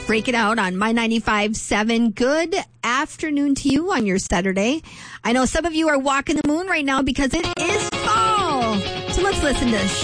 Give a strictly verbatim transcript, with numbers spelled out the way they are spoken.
Break It Out on My ninety-five point seven. Good afternoon to you on your Saturday. I know some of you are walking the moon right now because it is fall. So let's listen to